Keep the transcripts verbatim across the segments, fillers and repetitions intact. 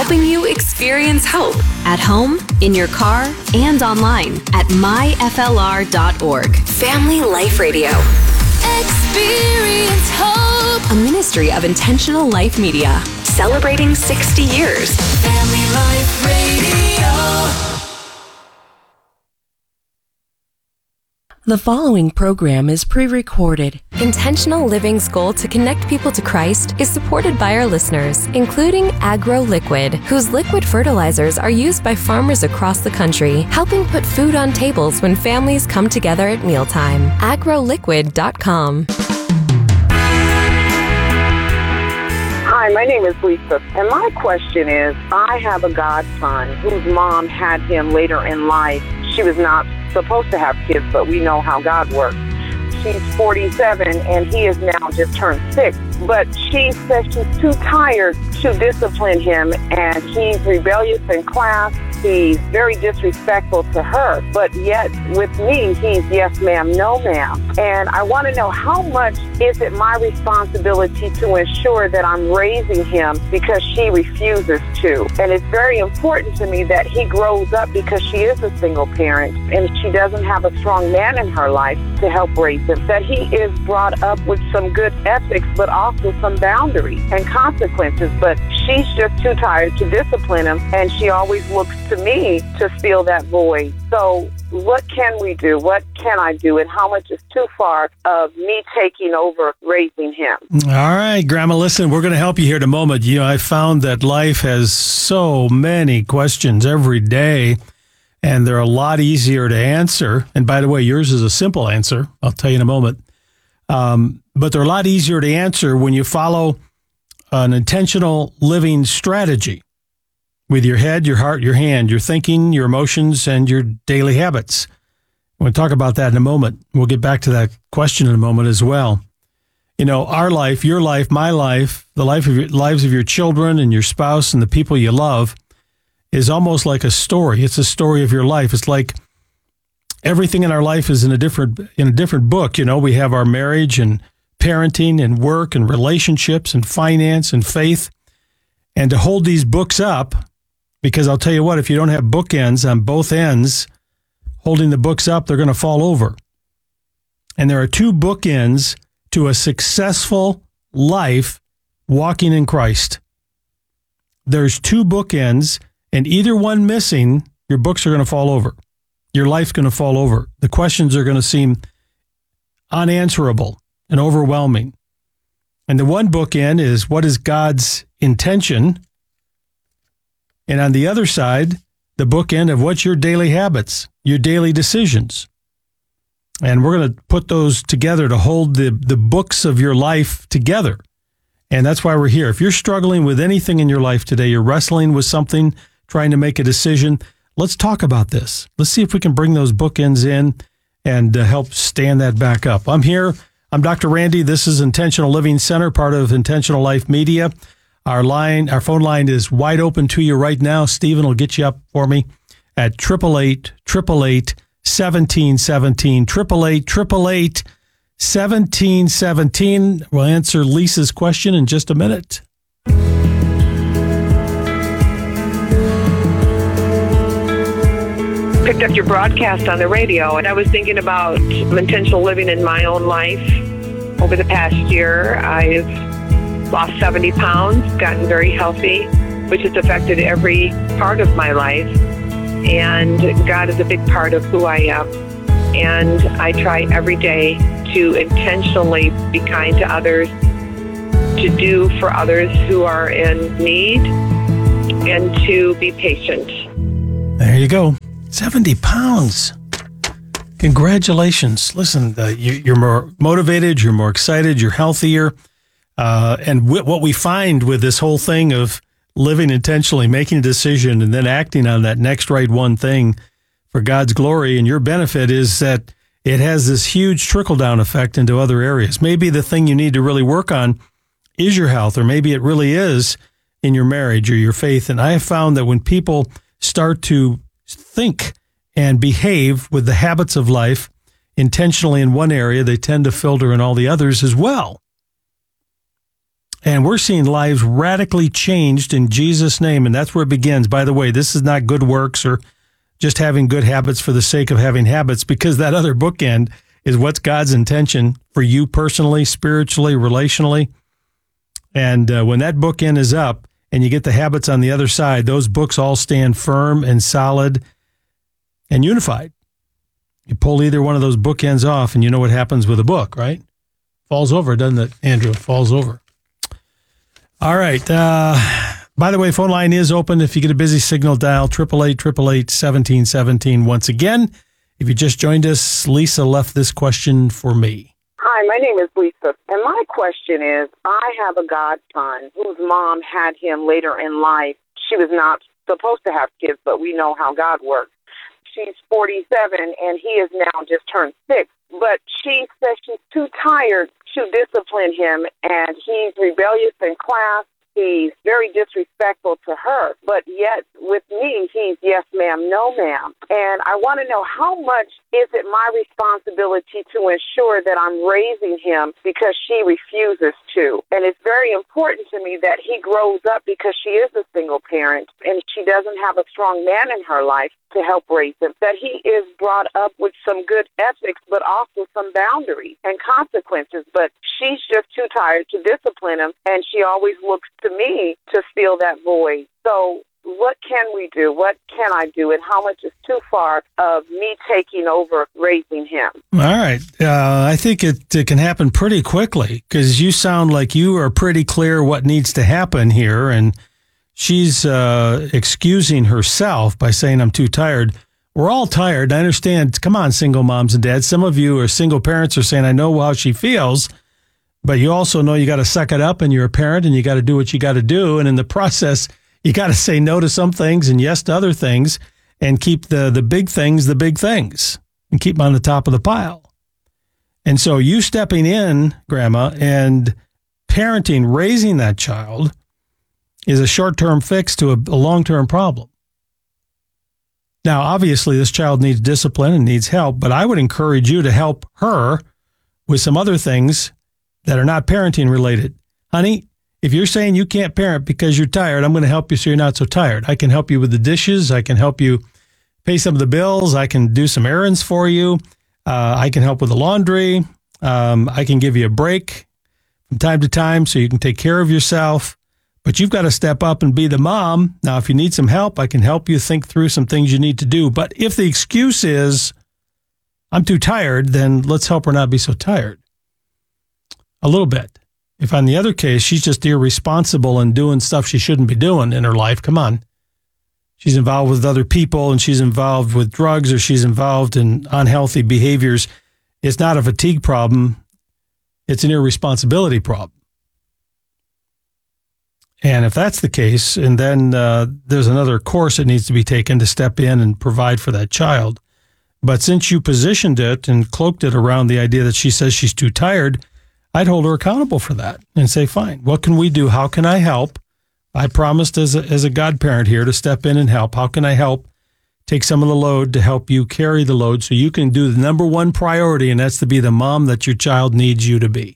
helping you experience hope at home, in your car, and online at my f l r dot org. Family Life Radio. Experience hope. A ministry of Intentional Life Media. Celebrating sixty years. Family Life Radio. The following program is pre-recorded. Intentional Living's goal to connect people to Christ is supported by our listeners, including Agro Liquid, whose liquid fertilizers are used by farmers across the country, helping put food on tables when families come together at mealtime. agro liquid dot com. Hi, my name is Lisa, and my question is, I have a godson whose mom had him later in life. She was not supposed to have kids, but we know how God works. She's forty-seven, and he is now just turned six. But she says she's too tired to discipline him, and he's rebellious in class. He's very disrespectful to her. But yet, with me, he's yes, ma'am, no, ma'am. And I want to know, how much is it my responsibility to ensure that I'm raising him because she refuses to? And it's very important to me that he grows up, because she is a single parent and she doesn't have a strong man in her life to help raise him, that he is brought up with some good ethics, but also some boundaries and consequences. But she's just too tired to discipline him, and she always looks to me to fill that void. So what can we do? What can I do? And how much is too far of me taking over raising him? All right, Grandma, listen, we're going to help you here in a moment. You know, I found that life has so many questions every day, and they're a lot easier to answer. And by the way, yours is a simple answer. I'll tell you in a moment. Um, but they're a lot easier to answer when you follow an intentional living strategy with your head, your heart, your hand, your thinking, your emotions, and your daily habits. We'll talk about that in a moment. We'll get back to that question in a moment as well. You know, our life, your life, my life, the life of your, lives of your children and your spouse and the people you love is almost like a story. It's a story of your life. It's like everything in our life is in a different in a different book. You know, we have our marriage and parenting and work and relationships and finance and faith. And to hold these books up, because I'll tell you what, if you don't have bookends on both ends, holding the books up, they're going to fall over. And there are two bookends to a successful life walking in Christ. There's two bookends, and either one missing, your books are going to fall over. Your life's going to fall over. The questions are going to seem unanswerable and overwhelming. And the one bookend is, what is God's intention? And on the other side, the bookend of what's your daily habits, your daily decisions. And we're going to put those together to hold the, the books of your life together. And that's why we're here. If you're struggling with anything in your life today, you're wrestling with something, trying to make a decision, let's talk about this. Let's see if we can bring those bookends in and uh, help stand that back up. I'm here. I'm Doctor Randy. This is Intentional Living Center, part of Intentional Life Media. Our line, our phone line is wide open to you right now. Stephen will get you up for me at eight eight eight, eight eight eight, one seven one seven, eight eight eight, eight eight eight, one seven one seven. We'll answer Lisa's question in just a minute. Picked up your broadcast on the radio, and I was thinking about intentional living in my own life. Over the past year, I've lost seventy pounds, gotten very healthy, which has affected every part of my life. And God is a big part of who I am. And I try every day to intentionally be kind to others, to do for others who are in need, and to be patient. There you go. seventy pounds. Congratulations. Listen, uh, you, you're more motivated, you're more excited, you're healthier. Uh, and w- what we find with this whole thing of living intentionally, making a decision, and then acting on that next right one thing for God's glory and your benefit is that it has this huge trickle-down effect into other areas. Maybe the thing you need to really work on is your health, or maybe it really is in your marriage or your faith. And I have found that when people start to think and behave with the habits of life intentionally in one area, they tend to filter in all the others as well. And we're seeing lives radically changed in Jesus' name, and that's where it begins. By the way, this is not good works or just having good habits for the sake of having habits, because that other bookend is what's God's intention for you personally, spiritually, relationally. And uh, when that bookend is up and you get the habits on the other side, those books all stand firm and solid and unified. You pull either one of those bookends off, and you know what happens with a book, right? Falls over, doesn't it, Andrew? It falls over. All right. Uh, by the way, phone line is open. If you get a busy signal, dial eight eight eight, eight eight eight, one seven one seven. Once again, if you just joined us, Lisa left this question for me. Hi, my name is Lisa, and my question is, I have a godson whose mom had him later in life. She was not supposed to have kids, but we know how God works. She's forty-seven, and he is now just turned six. But she says she's too tired to discipline him, and he's rebellious in class. He's very disrespectful to her. But yet, with me, he's yes, ma'am, no, ma'am. And I want to know, how much is it my responsibility to ensure that I'm raising him because she refuses to? And it's very important to me that he grows up, because she is a single parent, and she doesn't have a strong man in her life to help raise him, that he is brought up with some good ethics, but also some boundaries and consequences. But she's just too tired to discipline him, and she always looks to me to fill that void. So what can we do? What can I do? And how much is too far of me taking over raising him? All right. Uh, I think it, it can happen pretty quickly, because you sound like you are pretty clear what needs to happen here, and she's uh, excusing herself by saying, I'm too tired. We're all tired. I understand. Come on, single moms and dads. Some of you are single parents are saying, I know how she feels, but you also know you got to suck it up, and you're a parent, and you got to do what you got to do. And in the process, you got to say no to some things and yes to other things, and keep the, the big things the big things, and keep them on the top of the pile. And so you stepping in, Grandma, and parenting, raising that child is a short-term fix to a, a long-term problem. Now, obviously, this child needs discipline and needs help, but I would encourage you to help her with some other things that are not parenting related. Honey, if you're saying you can't parent because you're tired, I'm going to help you so you're not so tired. I can help you with the dishes. I can help you pay some of the bills. I can do some errands for you. Uh, I can help with the laundry. Um, I can give you a break from time to time so you can take care of yourself. But you've got to step up and be the mom. Now, if you need some help, I can help you think through some things you need to do. But if the excuse is, I'm too tired, then let's help her not be so tired. A little bit. If on the other case, she's just irresponsible and doing stuff she shouldn't be doing in her life, come on. She's involved with other people, and she's involved with drugs, or she's involved in unhealthy behaviors. It's not a fatigue problem. It's an irresponsibility problem. And if that's the case, and then uh, there's another course that needs to be taken to step in and provide for that child. But since you positioned it and cloaked it around the idea that she says she's too tired, I'd hold her accountable for that and say, fine, what can we do? How can I help? I promised as a, as a godparent here to step in and help. How can I help take some of the load to help you carry the load so you can do the number one priority, and that's to be the mom that your child needs you to be?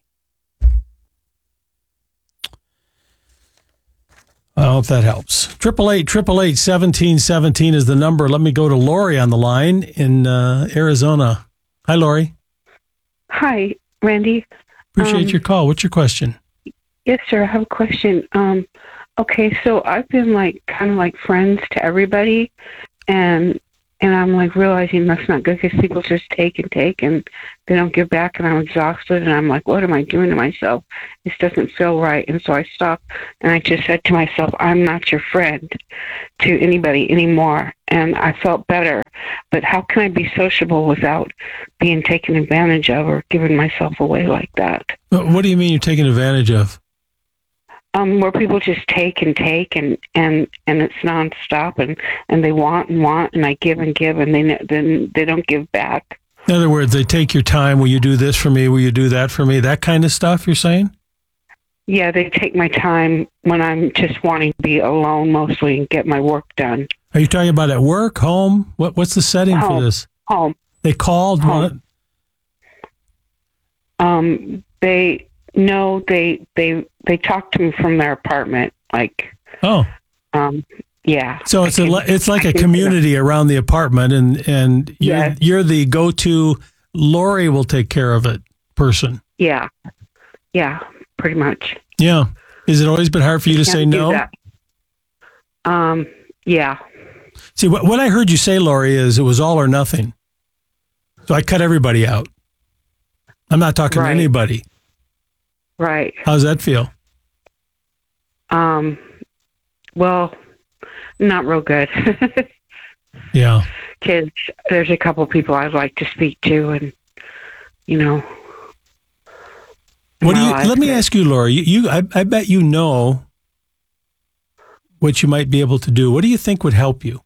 I hope that helps. eight eight eight, eight eight eight, one seven one seven is the number. Let me go to Lori on the line in uh, Arizona. Hi, Lori. Hi, Randy. Appreciate um, your call. What's your question? Yes, sir. I have a question. Um, okay, so I've been like kind of like friends to everybody, and and I'm like realizing that's not good because people just take and take and they don't give back, and I'm exhausted, and I'm like, what am I doing to myself? This doesn't feel right. And so I stopped, and I just said to myself, I'm not your friend to anybody anymore. And I felt better. But how can I be sociable without being taken advantage of or giving myself away like that? What do you mean you're taking advantage of? Um, where people just take and take, and, and, and it's nonstop, and, and they want and want, and I give and give, and they then they don't give back. In other words, they take your time. Will you do this for me? Will you do that for me? That kind of stuff, you're saying? Yeah, they take my time when I'm just wanting to be alone mostly and get my work done. Are you talking about at work, home? What What's the setting home. for this? Home. They called? Home. Um, they... no, they they they talk to me from their apartment. Like, Oh, um, yeah. so it's I a can- li- it's like I a can- community around the apartment, and and you're Yes. you're the go-to. Lori will take care of it person. Yeah, yeah, pretty much. Yeah. Has it always been hard for you to say Can't do no? that. Um, yeah, See, what, what I heard you say, Lori, is it was all or nothing. So I cut everybody out. I'm not talking Right. to anybody. right. How's that feel? Um, well, not real good. Yeah. Because there's a couple people I'd like to speak to, and you know. What do my you? life Let me is- ask you, Lori. You, you I, I bet you know what you might be able to do. What do you think would help you?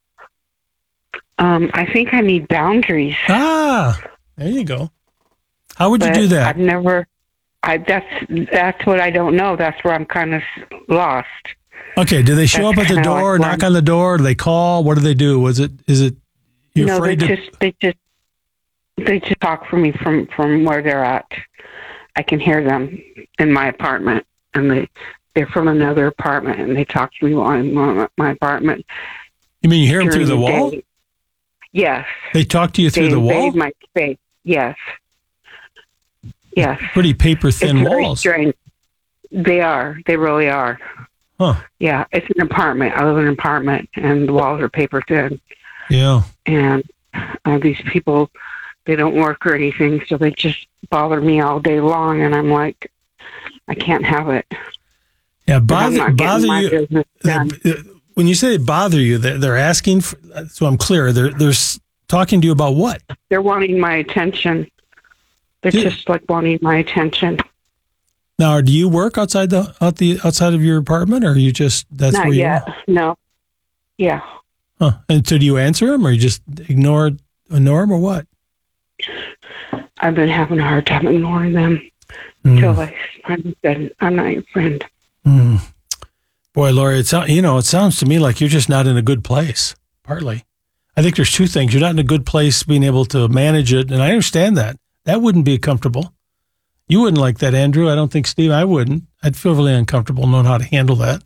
Um, I think I need boundaries. Ah, there you go. How would you but do that? I've never. I that's that's what I don't know. That's where I'm kind of lost. Okay. Do they show That's up at the kinda like door, knock one- on the door? Do they call? What do they do? Was it? Is it? You're no, they afraid to? just they just they just talk for me from from where they're at. I can hear them in my apartment, and they they're from another apartment, and they talk to me while I'm in my apartment. You mean you hear them through during the wall? day. Yes, They talk to you through they the wall. invade my space. Yes, yes. Pretty paper thin it's very walls. strange. They are. They really are. Huh. Yeah, it's an apartment. I live in an apartment, and the walls are paper thin. Yeah. And uh, these people, they don't work or anything, so they just bother me all day long. And I'm like, I can't have it. Yeah. I'm Bother not bother getting my you. business done. Uh, When you say they bother you, they're, they're asking. For, so I'm clear. They're they're s- talking to you about what? They're wanting my attention. They're Yeah. just like wanting my attention. Now, do you work outside the out the outside of your apartment, or are you just that's Not where you yet. are? No. Yeah. Huh. And so, do you answer them, or you just ignore ignore them, or what? I've been having a hard time ignoring them Mm. until I finally said, I'm not your friend. Mm. Boy, Lori, it's you know, it sounds to me like you're just not in a good place. Partly, I think there's two things. You're not in a good place being able to manage it, and I understand that. That wouldn't be comfortable. You wouldn't like that, Andrew. I don't think Steve. I wouldn't. I'd feel really uncomfortable knowing how to handle that.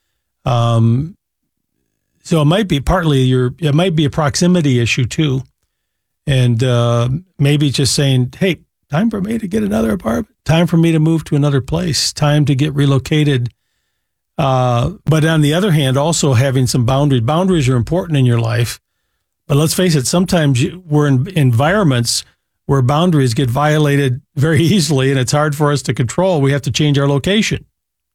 Um, so it might be partly your. It might be a proximity issue too, and uh, maybe just saying, "Hey, time for me to get another apartment. Time for me to move to another place. Time to get relocated." Uh, but on the other hand, also having some boundaries. Boundaries are important in your life. But let's face it, sometimes you, we're in environments where boundaries get violated very easily, and it's hard for us to control. We have to change our location.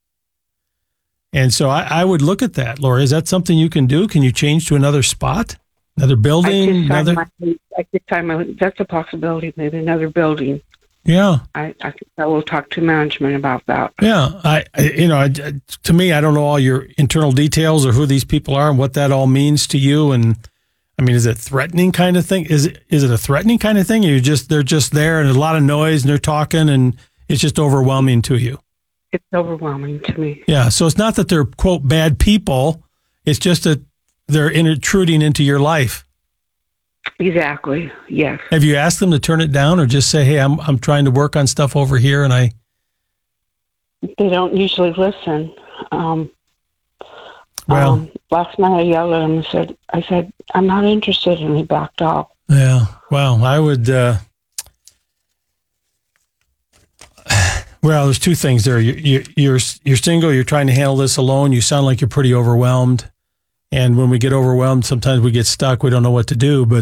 And so I, I would look at that, Laura. Is that something you can do? Can you change to another spot, another I building, could another? sign my, I could sign my, that's a possibility, maybe another building. Yeah, I, I, think I will talk to management about that. yeah. I, I you know, I, to me, I don't know all your internal details or who these people are and what that all means to you. And I mean, is it threatening kind of thing? Is it is it a threatening kind of thing? Or you just they're just there and there's a lot of noise and they're talking and it's just overwhelming to you. It's overwhelming to me. Yeah. So it's not that they're quote bad people. It's just that they're intruding into your life. Exactly. Yes. Have you asked them to turn it down or just say, hey, I'm I'm trying to work on stuff over here and I They don't usually listen. Um, Well- um, last night I yelled at him and said, I said, I'm not interested, and he backed off. Yeah. Well, I would. Uh, well, there's two things there. You, you, you're you're single. You're trying to handle this alone. You sound like you're pretty overwhelmed. And when we get overwhelmed, sometimes we get stuck. We don't know what to do. But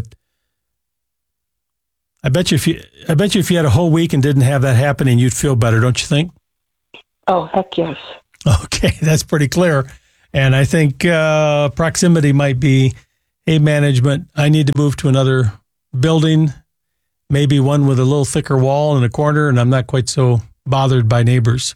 I bet you if you I bet you if you had a whole week and didn't have that happening, you'd feel better, don't you think? Oh, heck yes. Okay, that's pretty clear. And I think uh, proximity might be, hey, management, I need to move to another building, maybe one with a little thicker wall in a corner, and I'm not quite so bothered by neighbors.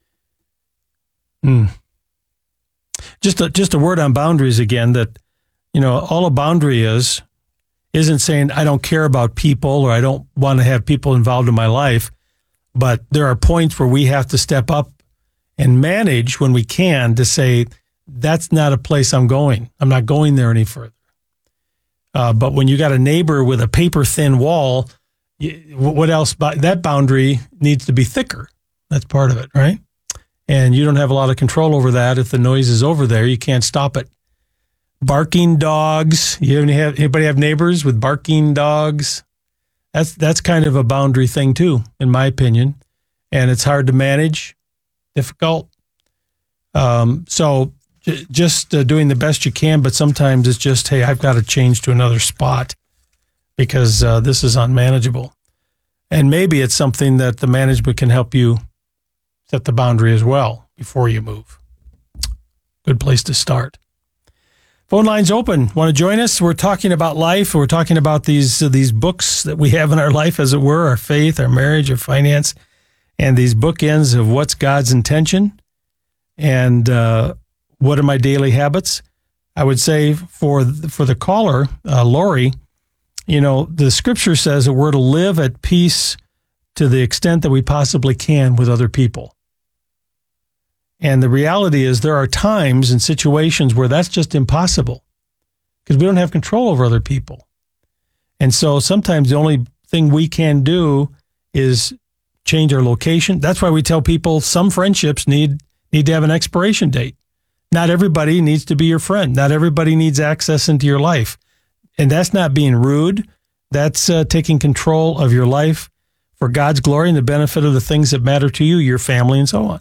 Hmm. Just a, just a word on boundaries again, that, you know, all a boundary is, isn't saying I don't care about people or I don't want to have people involved in my life, but there are points where we have to step up and manage when we can to say, that's not a place I'm going. I'm not going there any further. Uh, but when you got a neighbor with a paper thin wall, you, what else? That boundary needs to be thicker. That's part of it, right? And you don't have a lot of control over that. If the noise is over there, you can't stop it. Barking dogs. You have anybody have neighbors with barking dogs? That's that's kind of a boundary thing too, in my opinion. And it's hard to manage, difficult. Um, so j- just uh, doing the best you can, but sometimes it's just, hey, I've got to change to another spot because uh, this is unmanageable. And maybe it's something that the management can help you set the boundary as well before you move. Good place to start. Phone line's open. Want to join us? We're talking about life. We're talking about these uh, these books that we have in our life, as it were, our faith, our marriage, our finance, and these bookends of what's God's intention and uh, what are my daily habits. I would say for for the caller, uh, Lori, you know, the scripture says that we're to live at peace to the extent that we possibly can with other people. And the reality is there are times and situations where that's just impossible because we don't have control over other people. And so sometimes the only thing we can do is change our location. That's why we tell people some friendships need need to have an expiration date. Not everybody needs to be your friend. Not everybody needs access into your life. And that's not being rude. That's uh, taking control of your life for God's glory and the benefit of the things that matter to you, your family, and so on.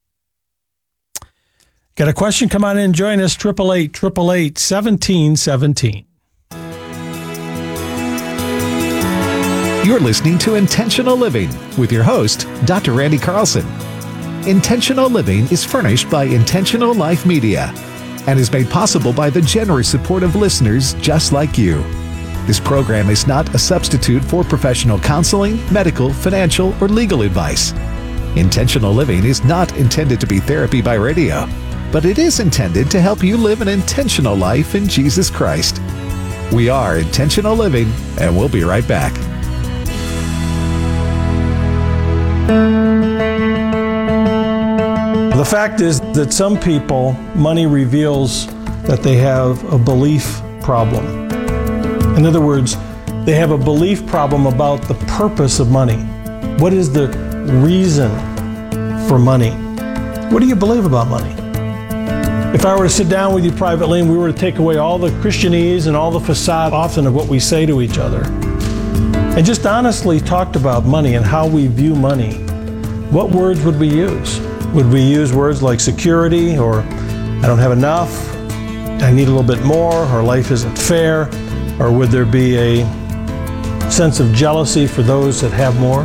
Got a question? Come on in and join us. eight eight eight, eight eight eight, one seven one seven. You're listening to Intentional Living with your host, Doctor Randy Carlson. Intentional Living is furnished by Intentional Life Media and is made possible by the generous support of listeners just like you. This program is not a substitute for professional counseling, medical, financial, or legal advice. Intentional Living is not intended to be therapy by radio, but it is intended to help you live an intentional life in Jesus Christ. We are Intentional Living, and we'll be right back. The fact is that some people, money reveals that they have a belief problem. In other words, they have a belief problem about the purpose of money. What is the reason for money? What do you believe about money? If I were to sit down with you privately and we were to take away all the Christianese and all the facade often of what we say to each other, and just honestly talked about money and how we view money, what words would we use? Would we use words like security, or I don't have enough, I need a little bit more, or life isn't fair, or would there be a sense of jealousy for those that have more?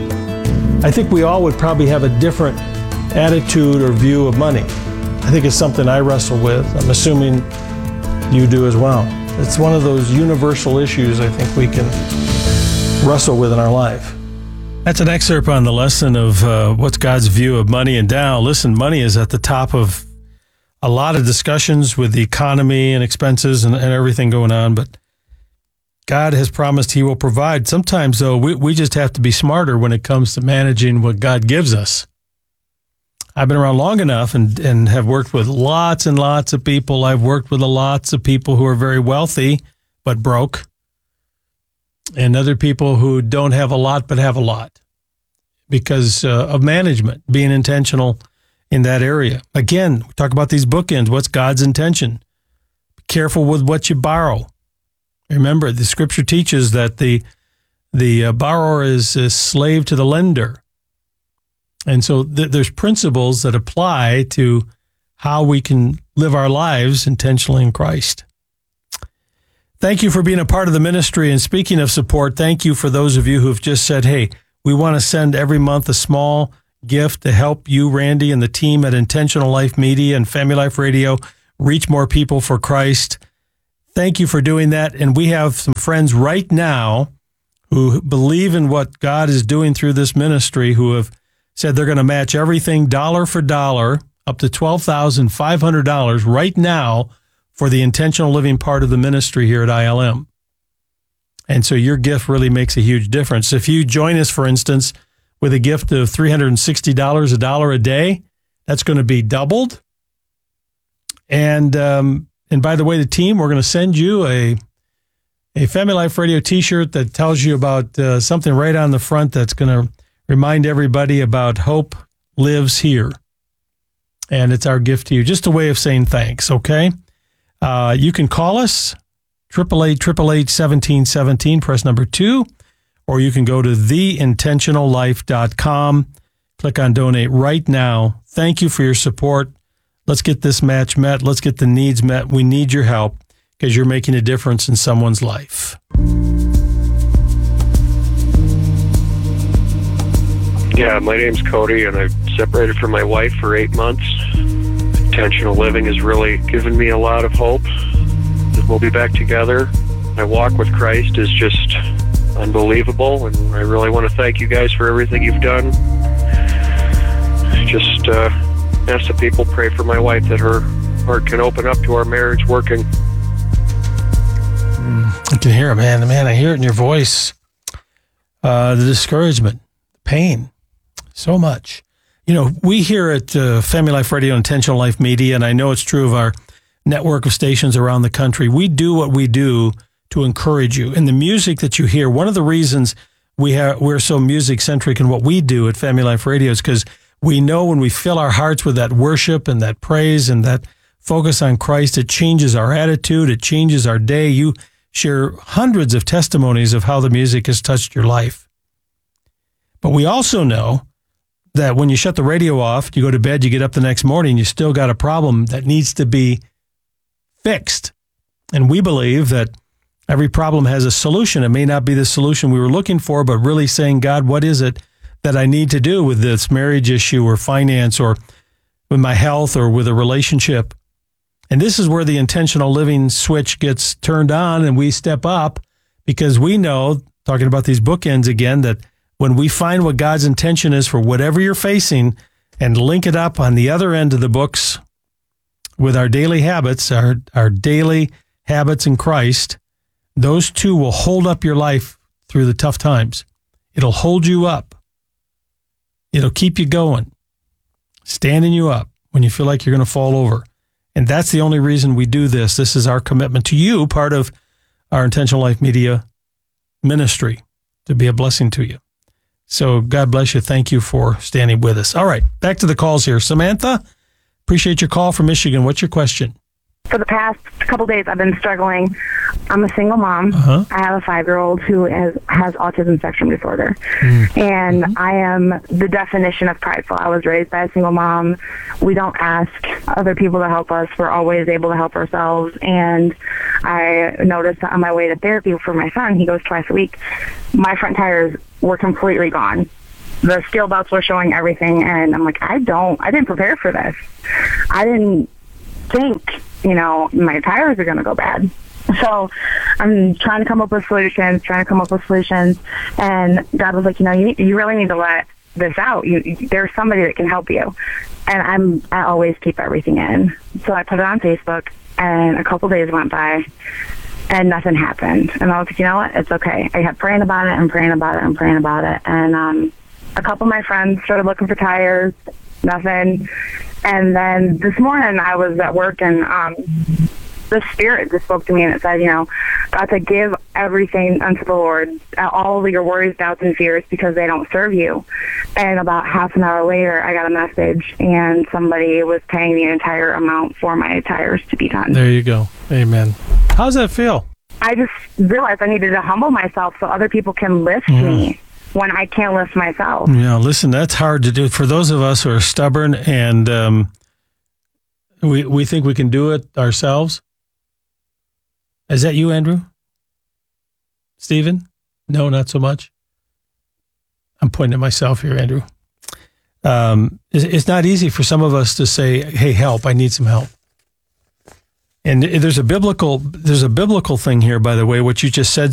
I think we all would probably have a different attitude or view of money. I think it's something I wrestle with. I'm assuming you do as well. It's one of those universal issues I think we can wrestle with in our life. That's an excerpt on the lesson of uh, what's God's view of money. And now, listen, money is at the top of a lot of discussions with the economy and expenses and, and everything going on. But God has promised He will provide. Sometimes, though, we, we just have to be smarter when it comes to managing what God gives us. I've been around long enough and, and have worked with lots and lots of people. I've worked with lots of people who are very wealthy but broke, and other people who don't have a lot but have a lot because uh, of management, being intentional in that area. Again, we talk about these bookends. What's God's intention? Be careful with what you borrow. Remember, the scripture teaches that the the uh, borrower is a slave to the lender. And so th- there's principles that apply to how we can live our lives intentionally in Christ. Thank you for being a part of the ministry. And speaking of support, thank you for those of you who have just said, hey, we want to send every month a small gift to help you, Randy, and the team at Intentional Life Media and Family Life Radio reach more people for Christ. Thank you for doing that. And we have some friends right now who believe in what God is doing through this ministry who have said they're going to match everything dollar for dollar up to twelve thousand five hundred dollars right now for the intentional living part of the ministry here at I L M. And so your gift really makes a huge difference. If you join us, for instance, with a gift of three hundred sixty dollars, a dollar a day, that's going to be doubled. And um, and by the way, the team, we're going to send you a a Family Life Radio t-shirt that tells you about uh, something right on the front that's going to remind everybody about hope, lives here. And it's our gift to you. Just a way of saying thanks, okay? Uh, you can call us, eight eight eight, eight eight eight, one seven one seven, press number two, or you can go to the intentional life dot com, click on donate right now. Thank you for your support. Let's get this match met. Let's get the needs met. We need your help because you're making a difference in someone's life. Yeah, my name's Cody, and I've separated from my wife for eight months. Intentional living has really given me a lot of hope that we'll be back together. My walk with Christ is just unbelievable, and I really want to thank you guys for everything you've done. Just uh, ask the people, pray for my wife that her heart can open up to our marriage working. I can hear it, man. Man, I hear it in your voice. Uh, the discouragement, the pain. So much. You know, we here at uh, Family Life Radio, Intentional Life Media, and I know it's true of our network of stations around the country, we do what we do to encourage you. And the music that you hear, one of the reasons we have, we're so music-centric in what we do at Family Life Radio is because we know when we fill our hearts with that worship and that praise and that focus on Christ, it changes our attitude, it changes our day. You share hundreds of testimonies of how the music has touched your life. But we also know that when you shut the radio off, you go to bed, you get up the next morning, you still got a problem that needs to be fixed. And we believe that every problem has a solution. It may not be the solution we were looking for, but really saying, God, what is it that I need to do with this marriage issue or finance or with my health or with a relationship? And this is where the intentional living switch gets turned on and we step up because we know, talking about these bookends again, that when we find what God's intention is for whatever you're facing and link it up on the other end of the books with our daily habits, our, our daily habits in Christ, those two will hold up your life through the tough times. It'll hold you up. It'll keep you going, standing you up when you feel like you're going to fall over. And that's the only reason we do this. This is our commitment to you, part of our Intentional Life Media ministry, to be a blessing to you. So God bless you. Thank you for standing with us. All right, back to the calls here. Samantha, appreciate your call from Michigan. What's your question? For the past couple days, I've been struggling. I'm a single mom. Uh-huh. I have a five-year-old who has, has autism spectrum disorder. Mm. And mm-hmm. I am the definition of prideful. I was raised by a single mom. We don't ask other people to help us. We're always able to help ourselves. And I noticed that on my way to therapy for my son, he goes twice a week, my front tires were completely gone. The steel belts were showing everything. And I'm like, I don't, I didn't prepare for this. I didn't think, you know, my tires are going to go bad. So I'm trying to come up with solutions, trying to come up with solutions. And God was like, you know, you, you really need to let this out. You, you, there's somebody that can help you. And I'm, I always keep everything in. So I put it on Facebook, and a couple days went by, and nothing happened. And I was like, you know what? It's okay. I kept praying about it and praying about it and praying about it. And um, a couple of my friends started looking for tires, nothing. And then this morning I was at work, and um, the Spirit just spoke to me, and it said, you know, God to give everything unto the Lord, all of your worries, doubts, and fears, because they don't serve you. And about half an hour later, I got a message, and somebody was paying the entire amount for my tires to be done. There you go. Amen. How does that feel? I just realized I needed to humble myself so other people can lift mm. me when I can't lift myself. Yeah, listen, that's hard to do. For those of us who are stubborn and um, we we think we can do it ourselves. Is that you, Andrew? Stephen? No, not so much. I'm pointing at myself here, Andrew. Um, it's, it's not easy for some of us to say, hey, help, I need some help. And there's a biblical there's a biblical thing here, by the way, what you just said,